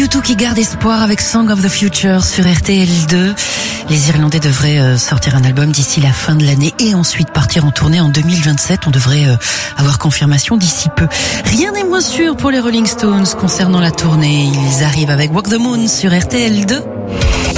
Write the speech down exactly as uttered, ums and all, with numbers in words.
tout qui garde espoir avec Song of the Future sur R T L deux. Les Irlandais devraient sortir un album d'ici la fin de l'année et ensuite partir en tournée en deux mille vingt-sept. On devrait avoir confirmation d'ici peu. Rien n'est moins sûr pour les Rolling Stones concernant la tournée. Ils arrivent avec Walk the Moon sur R T L deux.